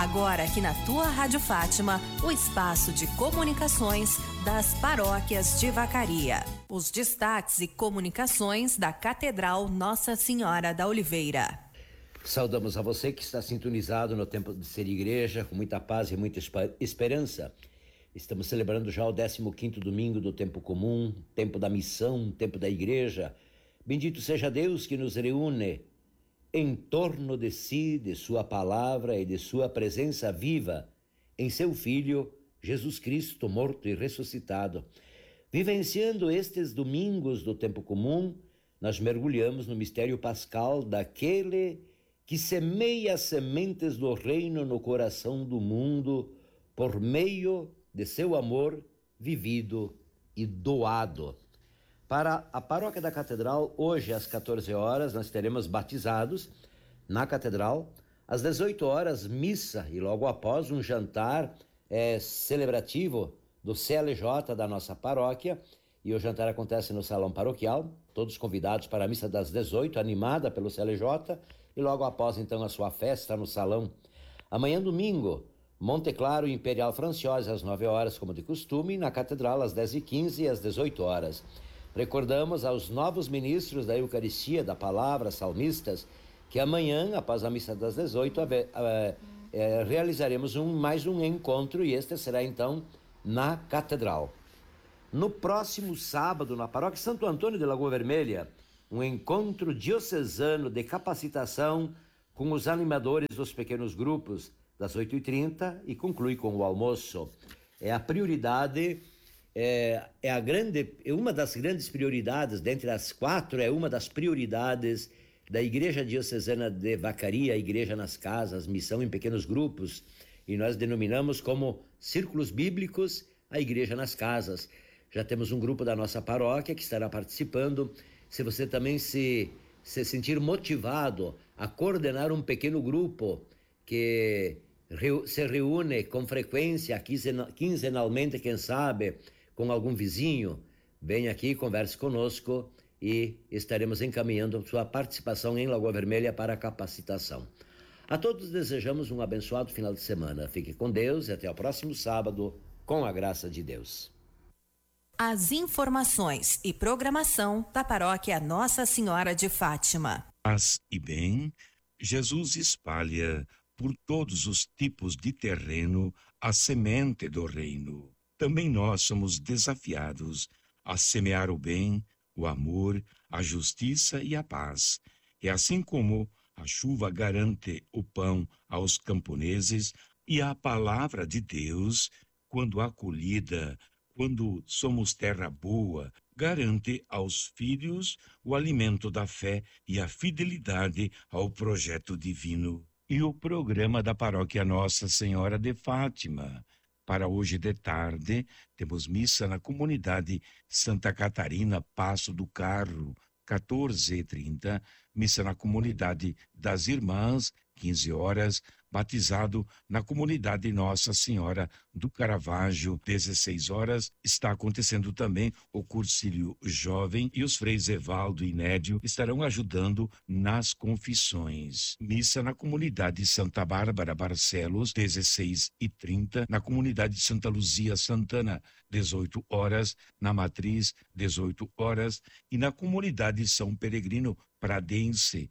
Agora aqui na tua Rádio Fátima, o espaço de comunicações das paróquias de Vacaria. Os destaques e comunicações da Catedral Nossa Senhora da Oliveira. Saudamos a você que está sintonizado no Tempo de Ser Igreja, com muita paz e muita esperança. Estamos celebrando já o 15º domingo do Tempo Comum, Tempo da Missão, Tempo da Igreja. Bendito seja Deus que nos reúne em torno de si, de sua palavra e de sua presença viva em seu Filho, Jesus Cristo, morto e ressuscitado. Vivenciando estes domingos do Tempo Comum, nós mergulhamos no mistério pascal daquele que semeia as sementes do reino no coração do mundo por meio de seu amor vivido e doado. Para a paróquia da Catedral, hoje às 14 horas, nós teremos batizados na Catedral. Às 18 horas, missa e logo após um jantar celebrativo do CLJ da nossa paróquia. E o jantar acontece no salão paroquial, todos convidados para a missa das 18, animada pelo CLJ. E logo após, então, a sua festa no salão. Amanhã, domingo, Monte Claro Imperial Franciose, às 9 horas, como de costume, e na Catedral, às 10h15 e às 18 horas. Recordamos aos novos ministros da Eucaristia, da Palavra, salmistas, que amanhã, após a missa das 18, realizaremos mais um encontro, e este será, então, na Catedral. No próximo sábado, na Paróquia Santo Antônio de Lagoa Vermelha, um encontro diocesano de capacitação com os animadores dos pequenos grupos, das 8h30, e conclui com o almoço. É a prioridade, uma das grandes prioridades, dentre as 4, é uma das prioridades da Igreja Diocesana de Vacaria, Igreja nas Casas, missão em pequenos grupos, e nós denominamos como Círculos Bíblicos a Igreja nas Casas. Já temos um grupo da nossa paróquia que estará participando. Se você também se sentir motivado a coordenar um pequeno grupo que se reúne com frequência, quinzenalmente, quem sabe, com algum vizinho, venha aqui, converse conosco e estaremos encaminhando sua participação em Lagoa Vermelha para a capacitação. A todos desejamos um abençoado final de semana. Fique com Deus e até o próximo sábado, com a graça de Deus. As informações e programação da Paróquia Nossa Senhora de Fátima. Paz e bem, Jesus espalha por todos os tipos de terreno a semente do reino. Também nós somos desafiados a semear o bem, o amor, a justiça e a paz. E assim como a chuva garante o pão aos camponeses e a palavra de Deus, quando acolhida, quando somos terra boa, garante aos filhos o alimento da fé e a fidelidade ao projeto divino. E o programa da Paróquia Nossa Senhora de Fátima. Para hoje de tarde, temos missa na comunidade Santa Catarina, Passo do Carro, 14h30, missa na comunidade das Irmãs, 15 horas, batizado na comunidade Nossa Senhora do Caravaggio, 16 horas. Está acontecendo também o Cursilho Jovem e os freis Evaldo e Nédio estarão ajudando nas confissões. Missa na comunidade Santa Bárbara Barcelos, 16h30, na comunidade Santa Luzia Santana, 18 horas, na Matriz, 18 horas, e na comunidade São Peregrino Pradense,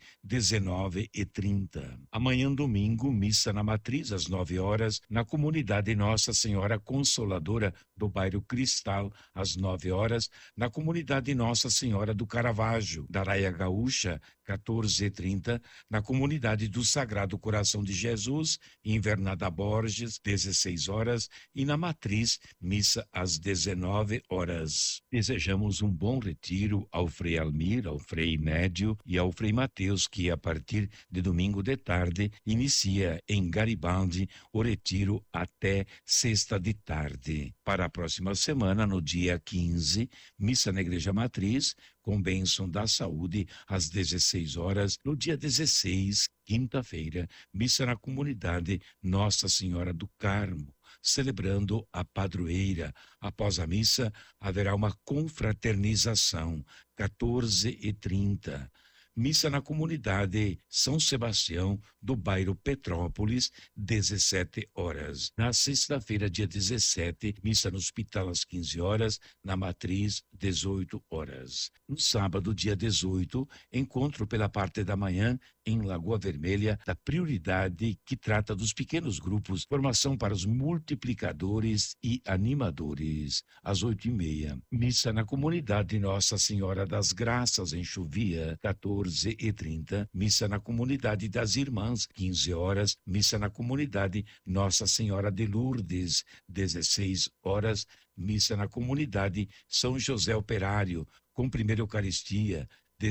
19h30. Amanhã, domingo, missa na Matriz, às 9 horas, na comunidade Nossa Senhora Consoladora do bairro Cristal, às 9 horas, na comunidade Nossa Senhora do Caravaggio, da Raia Gaúcha, 14h30, na comunidade do Sagrado Coração de Jesus, em Invernada Borges, 16 horas, e na Matriz, missa às 19 horas. Desejamos um bom retiro ao Frei Almir, ao Frei Nédio e ao Frei Mateus, que a partir de domingo de tarde inicia em Garibaldi o retiro até sexta de tarde. Para a próxima semana, no dia 15, missa na Igreja Matriz, com bênção da saúde, às 16 horas. No dia 16, quinta-feira, missa na comunidade Nossa Senhora do Carmo, celebrando a padroeira. Após a missa, haverá uma confraternização, 14h30. missa na comunidade São Sebastião do bairro Petrópolis, 17 horas. Na sexta-feira, dia 17, missa no hospital às 15 horas, na matriz, 18 horas. No sábado, dia 18, encontro pela parte da manhã em Lagoa Vermelha, da prioridade que trata dos pequenos grupos, formação para os multiplicadores e animadores. Às 8h30, missa na comunidade Nossa Senhora das Graças, em Chuvia, 14h30, missa na comunidade das Irmãs, 15 horas, missa na comunidade Nossa Senhora de Lourdes, 16 horas, missa na comunidade São José Operário, com primeira Eucaristia,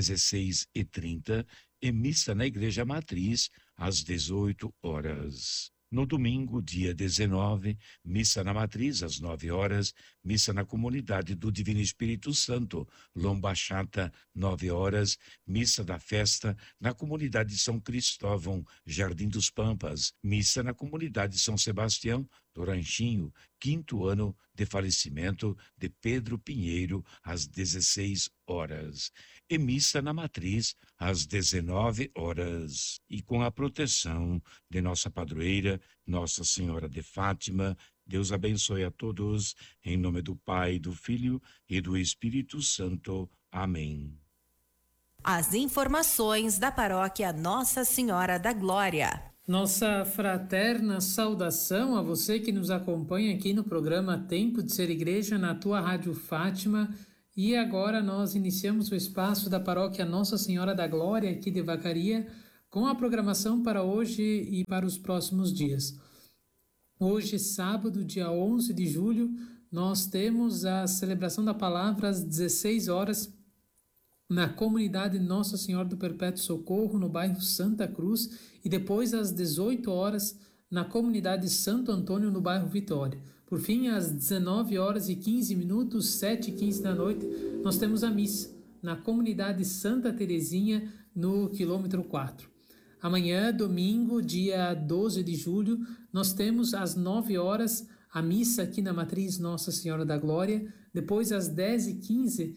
16h30, e missa na Igreja Matriz, às 18 horas. No domingo, dia 19, missa na Matriz, às 9 horas, missa na comunidade do Divino Espírito Santo, Lomba Chata, 9 horas, missa da festa na comunidade São Cristóvão, Jardim dos Pampas, missa na comunidade São Sebastião, do Ranchinho, 5º ano de falecimento de Pedro Pinheiro, às 16 horas. E missa na Matriz, às 19 horas. E com a proteção de nossa padroeira, Nossa Senhora de Fátima, Deus abençoe a todos, em nome do Pai, do Filho e do Espírito Santo. Amém. As informações da paróquia Nossa Senhora da Glória. Nossa fraterna saudação a você que nos acompanha aqui no programa Tempo de Ser Igreja, na tua Rádio Fátima. E agora nós iniciamos o espaço da paróquia Nossa Senhora da Glória, aqui de Vacaria, com a programação para hoje e para os próximos dias. Hoje, sábado, dia 11 de julho, nós temos a celebração da palavra às 16 horas na comunidade Nossa Senhora do Perpétuo Socorro, no bairro Santa Cruz, e depois às 18 horas na comunidade Santo Antônio, no bairro Vitória. Por fim, às 19 horas e 15 minutos, 7h15 da noite, nós temos a missa na comunidade Santa Terezinha, no quilômetro 4. Amanhã, domingo, dia 12 de julho, nós temos às 9 horas a missa aqui na Matriz Nossa Senhora da Glória. Depois, às 10h15,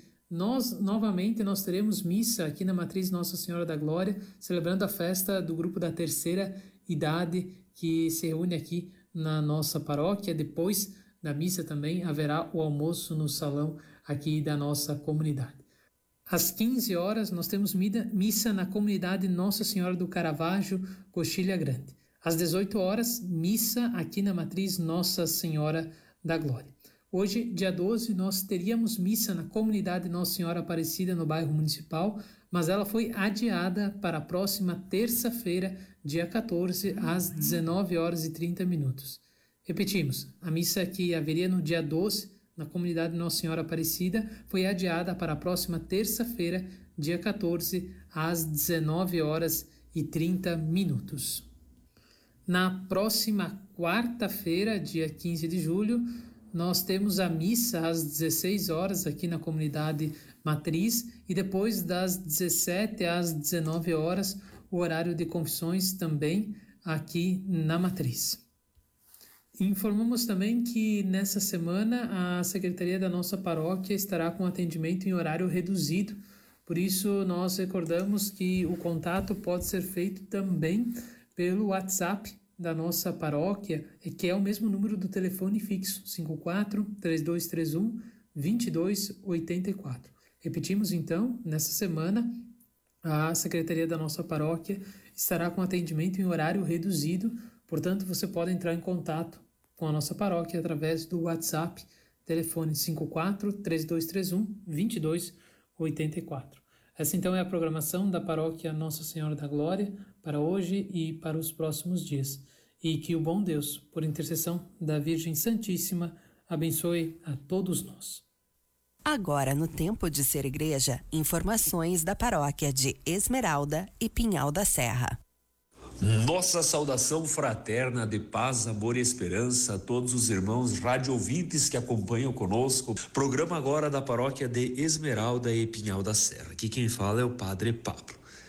nós teremos missa aqui na Matriz Nossa Senhora da Glória, celebrando a festa do grupo da terceira idade que se reúne aqui na nossa paróquia. Depois da missa também haverá o almoço no salão aqui da nossa comunidade. Às 15 horas nós temos missa na comunidade Nossa Senhora do Caravaggio, Coxilha Grande. Às 18 horas, missa aqui na Matriz Nossa Senhora da Glória. Hoje, dia 12, nós teríamos missa na comunidade Nossa Senhora Aparecida, no bairro Municipal, mas ela foi adiada para a próxima terça-feira, dia 14, às 19 horas e 30 minutos. Repetimos, a missa que haveria no dia 12, na comunidade Nossa Senhora Aparecida, foi adiada para a próxima terça-feira, dia 14, às 19 horas e 30 minutos. Na próxima quarta-feira, dia 15 de julho, nós temos a missa às 16 horas aqui na comunidade Matriz e depois das 17 às 19 horas o horário de confissões também aqui na Matriz. Informamos também que nessa semana a secretaria da nossa paróquia estará com atendimento em horário reduzido, por isso nós recordamos que o contato pode ser feito também pelo WhatsApp da nossa paróquia, que é o mesmo número do telefone fixo, 54-3231-2284. Repetimos então, nessa semana, a secretaria da nossa paróquia estará com atendimento em horário reduzido, portanto você pode entrar em contato com a nossa paróquia através do WhatsApp, telefone 54-3231-2284. Essa então é a programação da paróquia Nossa Senhora da Glória para hoje e para os próximos dias. E que o bom Deus, por intercessão da Virgem Santíssima, abençoe a todos nós. Agora, no Tempo de Ser Igreja, informações da paróquia de Esmeralda e Pinhal da Serra. Nossa saudação fraterna de paz, amor e esperança a todos os irmãos radioouvintes que acompanham conosco. Programa agora da paróquia de Esmeralda e Pinhal da Serra. Aqui quem fala é o Padre Pablo.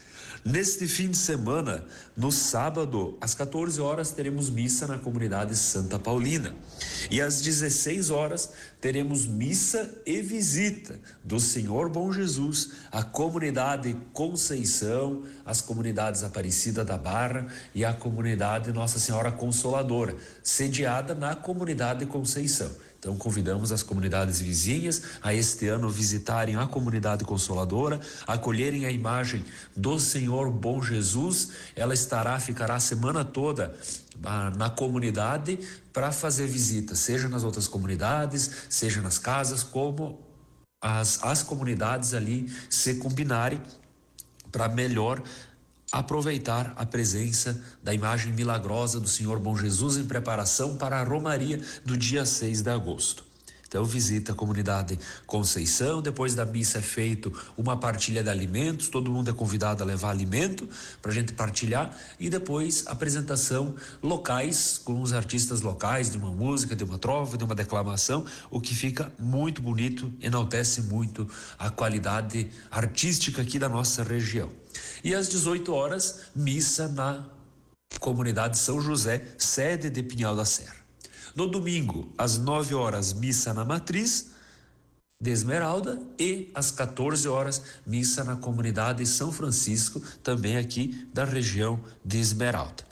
Neste fim de semana, no sábado, às 14 horas, teremos missa na comunidade Santa Paulina. E às 16 horas, teremos missa e visita do Senhor Bom Jesus, à comunidade Conceição, as comunidades Aparecida da Barra e a comunidade Nossa Senhora Consoladora, sediada na comunidade Conceição. Então convidamos as comunidades vizinhas a este ano visitarem a comunidade Consoladora, acolherem a imagem do Senhor Bom Jesus. Ela ficará a semana toda na comunidade para fazer visita, seja nas outras comunidades, seja nas casas, como as comunidades ali se combinarem para melhor aproveitar a presença da imagem milagrosa do Senhor Bom Jesus em preparação para a Romaria do dia 6 de agosto. Então visita a comunidade Conceição, depois da missa é feito uma partilha de alimentos, todo mundo é convidado a levar alimento para a gente partilhar, e depois apresentação locais com os artistas locais, de uma música, de uma trova, de uma declamação, o que fica muito bonito, enaltece muito a qualidade artística aqui da nossa região. E às 18 horas, missa na comunidade São José, sede de Pinhal da Serra. No domingo, às 9 horas, missa na Matriz de Esmeralda, e às 14 horas, missa na comunidade São Francisco, também aqui da região de Esmeralda.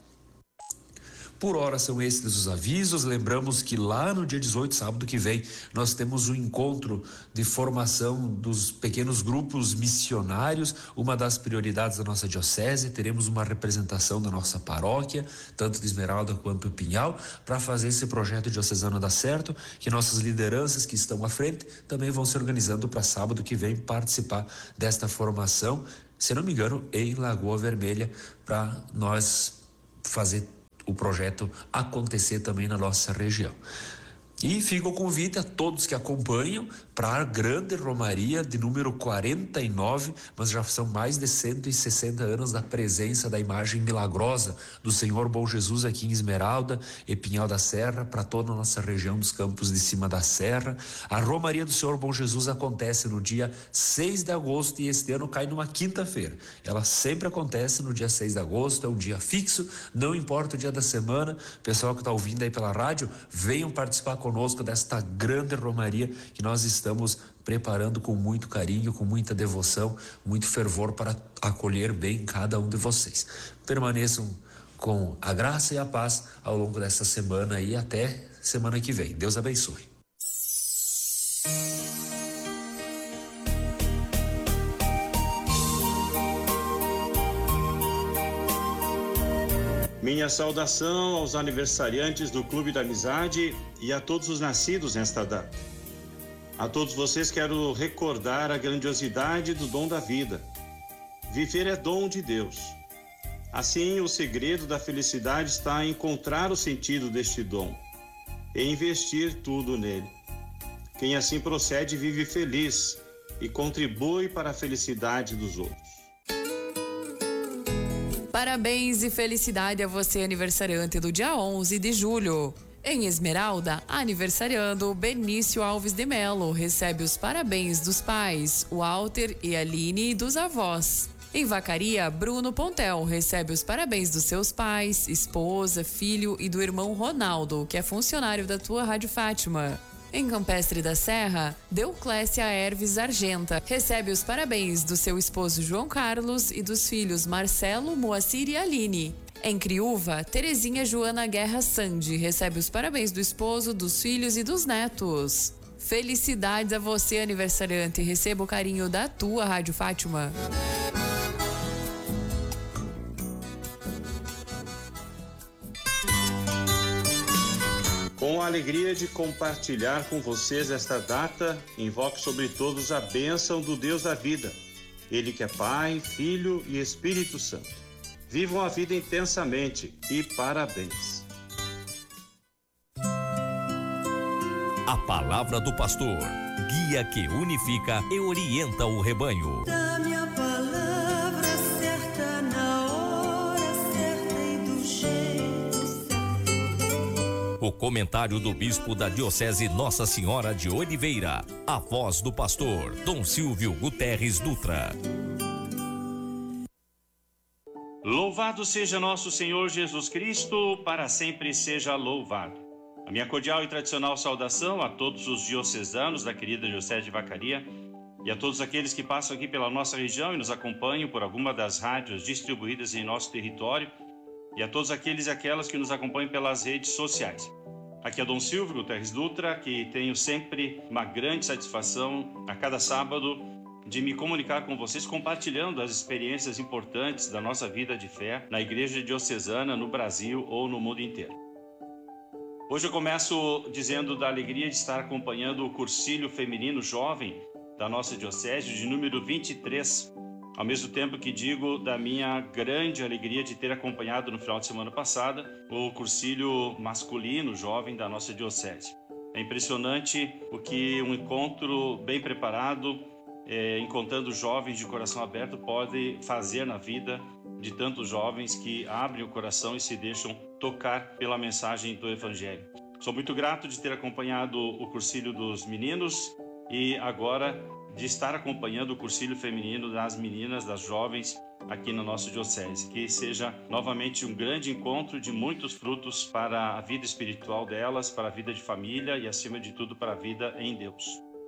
Por hora são esses os avisos. Lembramos que lá no dia 18, sábado que vem, nós temos um encontro de formação dos pequenos grupos missionários, uma das prioridades da nossa diocese. Teremos uma representação da nossa paróquia, tanto de Esmeralda quanto de Pinhal, para fazer esse projeto diocesano dar certo, que nossas lideranças que estão à frente também vão se organizando para sábado que vem participar desta formação, se não me engano, em Lagoa Vermelha, para nós fazer o projeto acontecer também na nossa região. E fica o convite a todos que acompanham para a grande romaria de número 49, mas já são mais de 160 anos da presença da imagem milagrosa do Senhor Bom Jesus aqui em Esmeralda e Pinhal da Serra, para toda a nossa região dos campos de cima da serra. A romaria do Senhor Bom Jesus acontece no dia 6 de agosto e este ano cai numa quinta-feira. Ela sempre acontece no dia 6 de agosto, é um dia fixo, não importa o dia da semana. Pessoal que está ouvindo aí pela rádio, venham participar conosco desta grande romaria que nós estamos preparando com muito carinho, com muita devoção, muito fervor para acolher bem cada um de vocês. Permaneçam com a graça e a paz ao longo dessa semana e até semana que vem. Deus abençoe. Minha saudação aos aniversariantes do Clube da Amizade e a todos os nascidos nesta data. A todos vocês quero recordar a grandiosidade do dom da vida. Viver é dom de Deus. Assim, o segredo da felicidade está em encontrar o sentido deste dom e investir tudo nele. Quem assim procede vive feliz e contribui para a felicidade dos outros. Parabéns e felicidade a você, aniversariante do dia 11 de julho. Em Esmeralda, aniversariando Benício Alves de Melo, recebe os parabéns dos pais, Walter e Aline, e dos avós. Em Vacaria, Bruno Pontel recebe os parabéns dos seus pais, esposa, filho e do irmão Ronaldo, que é funcionário da tua Rádio Fátima. Em Campestre da Serra, Deuclécia Herves Argenta recebe os parabéns do seu esposo João Carlos e dos filhos Marcelo, Moacir e Aline. Em Criúva, Terezinha Joana Guerra Sandi recebe os parabéns do esposo, dos filhos e dos netos. Felicidades a você, aniversariante, receba o carinho da tua Rádio Fátima. Com a alegria de compartilhar com vocês esta data, invoco sobre todos a bênção do Deus da vida. Ele que é Pai, Filho e Espírito Santo. Vivam a vida intensamente e parabéns. A palavra do pastor, guia que unifica e orienta o rebanho. Dá-me a palavra certa na hora certa e do jeito certo. O comentário do bispo da Diocese Nossa Senhora de Oliveira, a voz do pastor Dom Silvio Guterres Dutra. Louvado seja nosso Senhor Jesus Cristo, para sempre seja louvado. A minha cordial e tradicional saudação a todos os diocesanos da querida Diocese de Vacaria e a todos aqueles que passam aqui pela nossa região e nos acompanham por alguma das rádios distribuídas em nosso território e a todos aqueles e aquelas que nos acompanham pelas redes sociais. Aqui é Dom Silvio Guterres Dutra, que tenho sempre uma grande satisfação a cada sábado de me comunicar com vocês, compartilhando as experiências importantes da nossa vida de fé na Igreja Diocesana, no Brasil ou no mundo inteiro. Hoje eu começo dizendo da alegria de estar acompanhando o Cursilho Feminino Jovem da nossa Diocese, de número 23, ao mesmo tempo que digo da minha grande alegria de ter acompanhado no final de semana passada o Cursilho Masculino Jovem da nossa Diocese. É impressionante o que um encontro bem preparado, encontrando jovens de coração aberto, pode fazer na vida de tantos jovens que abrem o coração e se deixam tocar pela mensagem do Evangelho. Sou muito grato de ter acompanhado o Cursilho dos Meninos e agora de estar acompanhando o Cursilho Feminino das meninas, das jovens aqui na nossa Diocese. Que seja novamente um grande encontro de muitos frutos para a vida espiritual delas, para a vida de família e, acima de tudo, para a vida em Deus.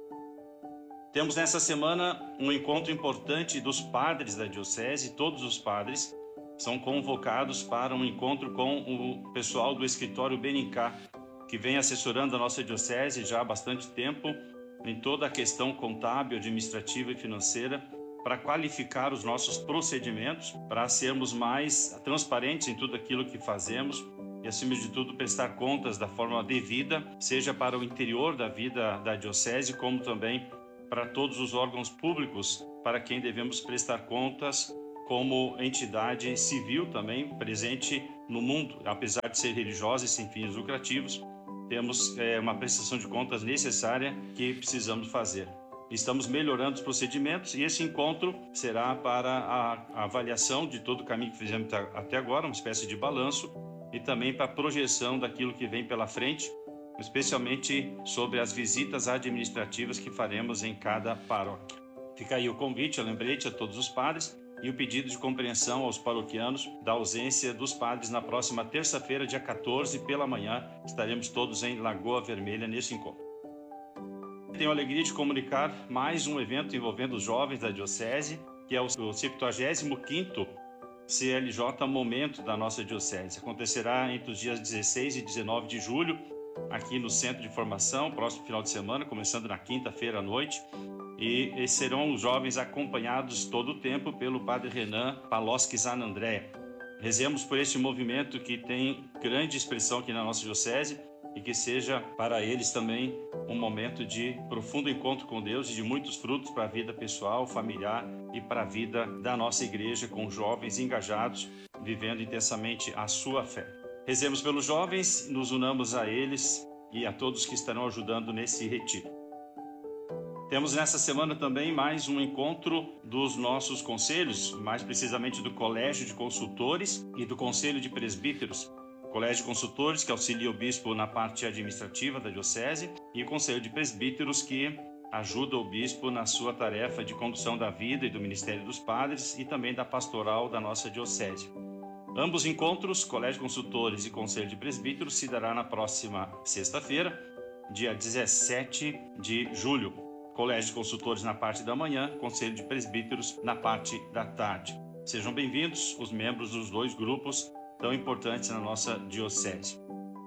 Temos nessa semana um encontro importante dos padres da Diocese. Todos os padres são convocados para um encontro com o pessoal do escritório Benincá, que vem assessorando a nossa Diocese já há bastante tempo em toda a questão contábil, administrativa e financeira, para qualificar os nossos procedimentos, para sermos mais transparentes em tudo aquilo que fazemos e, acima de tudo, prestar contas da forma devida, seja para o interior da vida da Diocese, como também para todos os órgãos públicos, para quem devemos prestar contas como entidade civil também presente no mundo. Apesar de ser religiosa e sem fins lucrativos, temos uma prestação de contas necessária que precisamos fazer. Estamos melhorando os procedimentos e esse encontro será para a avaliação de todo o caminho que fizemos até agora, uma espécie de balanço, e também para a projeção daquilo que vem pela frente, especialmente sobre as visitas administrativas que faremos em cada paróquia. Fica aí o convite, o lembrete a todos os padres e o pedido de compreensão aos paroquianos da ausência dos padres na próxima terça-feira, dia 14, pela manhã. Estaremos todos em Lagoa Vermelha nesse encontro. Tenho a alegria de comunicar mais um evento envolvendo os jovens da Diocese, que é o 75º CLJ Momento da nossa Diocese. Acontecerá entre os dias 16 e 19 de julho, aqui no Centro de Formação, próximo final de semana, começando na quinta-feira à noite. E serão os jovens acompanhados todo o tempo pelo Padre Renan Paloski Zanandrea. Rezemos por este movimento que tem grande expressão aqui na nossa Diocese e que seja para eles também um momento de profundo encontro com Deus e de muitos frutos para a vida pessoal, familiar e para a vida da nossa igreja, com jovens engajados, vivendo intensamente a sua fé. Rezemos pelos jovens, nos unamos a eles e a todos que estarão ajudando nesse retiro. Temos nessa semana também mais um encontro dos nossos conselhos, mais precisamente do Colégio de Consultores e do Conselho de Presbíteros. O Colégio de Consultores, que auxilia o bispo na parte administrativa da Diocese, e o Conselho de Presbíteros, que ajuda o bispo na sua tarefa de condução da vida e do ministério dos padres e também da pastoral da nossa Diocese. Ambos encontros, Colégio de Consultores e Conselho de Presbíteros, se dará na próxima sexta-feira, dia 17 de julho. Colégio de Consultores na parte da manhã, Conselho de Presbíteros na parte da tarde. Sejam bem-vindos os membros dos dois grupos tão importantes na nossa Diocese.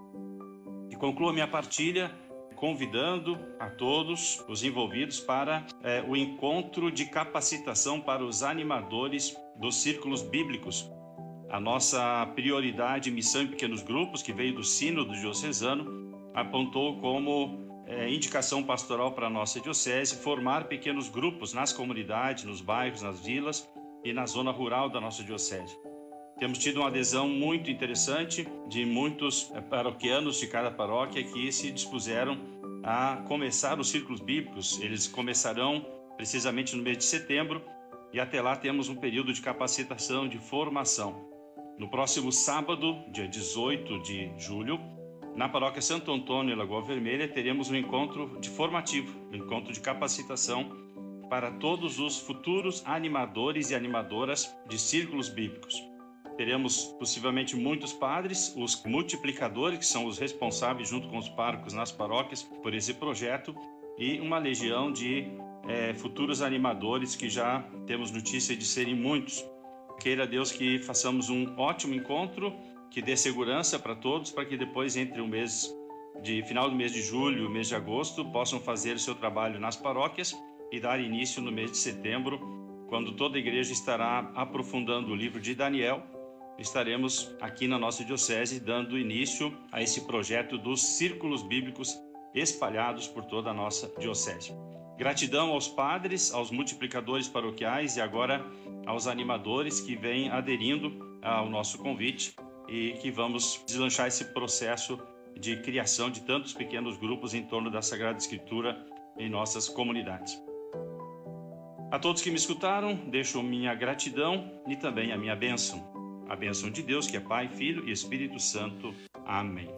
E concluo a minha partilha convidando a todos os envolvidos para o encontro de capacitação para os animadores dos círculos bíblicos. A nossa prioridade, missão em pequenos grupos, que veio do Sínodo Diocesano, apontou como indicação pastoral para a nossa Diocese formar pequenos grupos nas comunidades, nos bairros, nas vilas e na zona rural da nossa Diocese. Temos tido uma adesão muito interessante de muitos paroquianos de cada paróquia que se dispuseram a começar os círculos bíblicos. Eles começarão precisamente no mês de setembro e até lá temos um período de capacitação, de formação. No próximo sábado, dia 18 de julho, na paróquia Santo Antônio, em Lagoa Vermelha, teremos um encontro formativo, um encontro de capacitação para todos os futuros animadores e animadoras de círculos bíblicos. Teremos possivelmente muitos padres, os multiplicadores, que são os responsáveis junto com os párocos nas paróquias por esse projeto, e uma legião de futuros animadores que já temos notícia de serem muitos. Queira Deus que façamos um ótimo encontro, que dê segurança para todos, para que depois, entre final do mês de julho e o mês de agosto, possam fazer o seu trabalho nas paróquias e dar início no mês de setembro, quando toda a igreja estará aprofundando o livro de Daniel. Estaremos aqui na nossa diocese dando início a esse projeto dos círculos bíblicos espalhados por toda a nossa diocese. Gratidão aos padres, aos multiplicadores paroquiais e agora aos animadores que vêm aderindo ao nosso convite e que vamos deslanchar esse processo de criação de tantos pequenos grupos em torno da Sagrada Escritura em nossas comunidades. A todos que me escutaram, deixo minha gratidão e também a minha bênção. A bênção de Deus, que é Pai, Filho e Espírito Santo. Amém.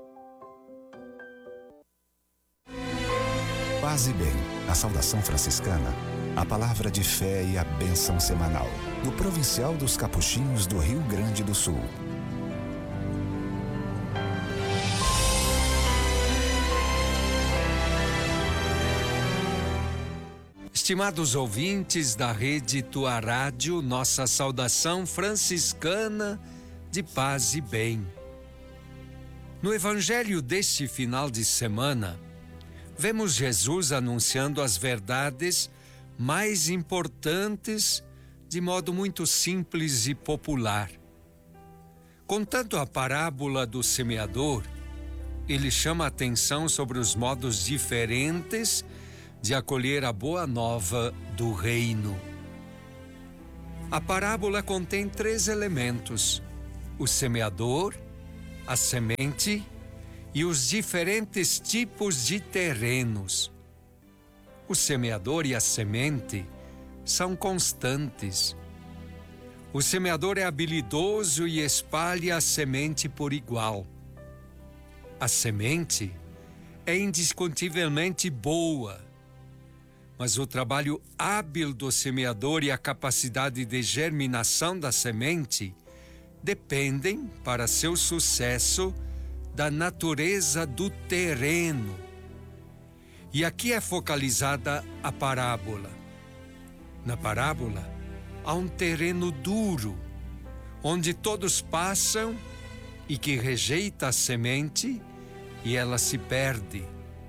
Paz e bem, a saudação franciscana, a palavra de fé e a bênção semanal, do Provincial dos Capuchinhos do Rio Grande do Sul. Estimados ouvintes da Rede Tua Rádio, nossa saudação franciscana de paz e bem. No Evangelho deste final de semana, vemos Jesus anunciando as verdades mais importantes de modo muito simples e popular. Contando a parábola do semeador, ele chama a atenção sobre os modos diferentes de acolher a boa nova do reino. A parábola contém 3 elementos: o semeador, a semente e os diferentes tipos de terrenos. O semeador e a semente são constantes. O semeador é habilidoso e espalha a semente por igual. A semente é indiscutivelmente boa, mas o trabalho hábil do semeador e a capacidade de germinação da semente dependem, para seu sucesso, da natureza do terreno. E aqui é focalizada a parábola. Na parábola, há um terreno duro, onde todos passam e que rejeita a semente e ela se perde.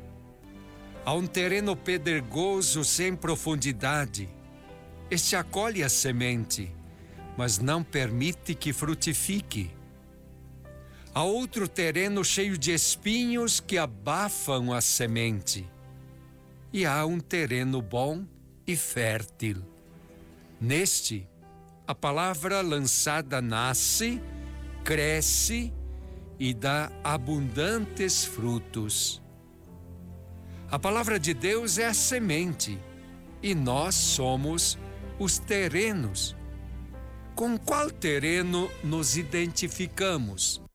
Há um terreno pedregoso sem profundidade. Este acolhe a semente, mas não permite que frutifique. Há outro terreno cheio de espinhos que abafam a semente. E há um terreno bom e fértil. Neste, a palavra lançada nasce, cresce e dá abundantes frutos. A palavra de Deus é a semente e nós somos os terrenos. Com qual terreno nos identificamos?